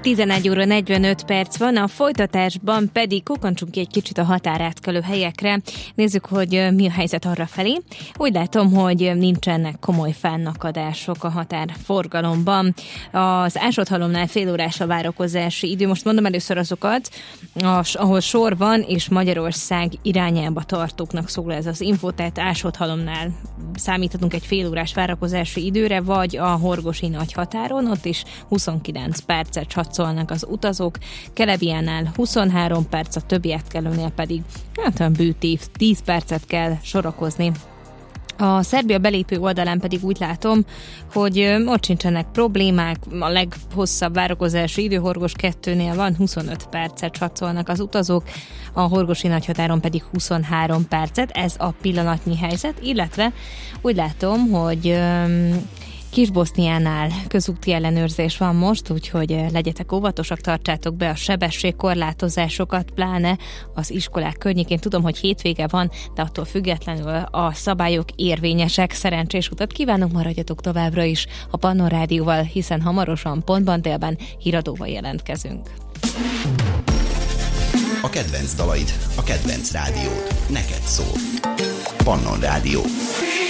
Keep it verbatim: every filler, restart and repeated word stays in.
tizenegy óra negyvenöt perc van, a folytatásban pedig kukkantsunk ki egy kicsit a határátkelő helyekre. Nézzük, hogy mi a helyzet arrafelé. Úgy látom, hogy nincsenek komoly fennakadások a határforgalomban. Az Ásóthalomnál fél órás a várakozási idő. Most mondom először azokat, ahol sor van, és Magyarország irányába tartóknak szól ez az info, tehát Ásóthalomnál számíthatunk egy fél órás várakozási időre, vagy a horgosi nagy határon, ott is huszonkilenc percet csatszolnak az utazók, Kelebiánál huszonhárom perc, a többi átkelőnél pedig hát olyan bő tíz percet kell sorakozni. A Szerbia belépő oldalán pedig úgy látom, hogy ott sincsenek problémák, a leghosszabb várakozási idő Horgos kettőnél van, huszonöt percet csatszolnak az utazók, a horgosi nagyhatáron pedig huszonhárom percet, ez a pillanatnyi helyzet, illetve úgy látom, hogy Kis-Boszniánál közúti ellenőrzés van most, úgyhogy legyetek óvatosak, tartsátok be a sebességkorlátozásokat, pláne az iskolák környékén. Tudom, hogy hétvége van, de attól függetlenül a szabályok érvényesek. Szerencsés utat kívánok, maradjatok továbbra is a Pannon Rádióval, hiszen hamarosan pontban délben híradóval jelentkezünk. A kedvenc dalaid, a kedvenc rádiód, neked szól. Pannon Rádió.